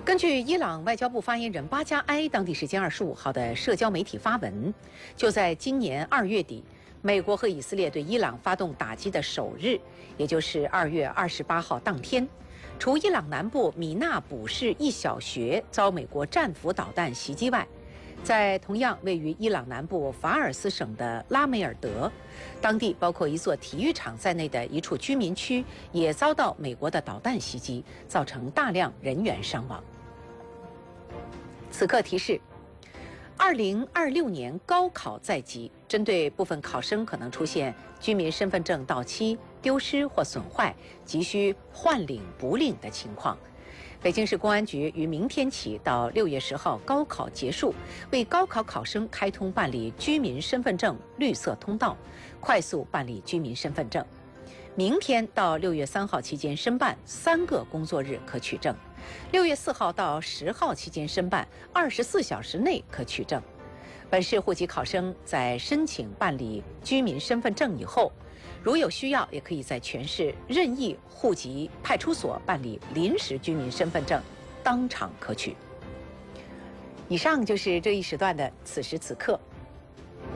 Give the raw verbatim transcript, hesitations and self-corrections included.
根据伊朗外交部发言人巴加埃当地时间二十五号的社交媒体发文，就在今年二月底，美国和以色列对伊朗发动打击的首日，也就是二月二十八号当天，除伊朗南部米纳卜市一小学遭美国战斧导弹袭击外，在同样位于伊朗南部法尔斯省的拉梅尔德，当地包括一座体育场在内的一处居民区也遭到美国的导弹袭击，造成大量人员伤亡。此刻提示：二零二六年高考在即，针对部分考生可能出现居民身份证到期、丢失或损坏，急需换领补领的情况，北京市公安局于明天起到六月十号高考结束，为高考考生开通办理居民身份证绿色通道，快速办理居民身份证。明天到六月三号期间申办三个工作日可取证，六月四号到十号期间申办二十四小时内可取证。本市户籍考生在申请办理居民身份证以后，如有需要，也可以在全市任意户籍派出所办理临时居民身份证，当场可取。以上就是这一时段的此时此刻。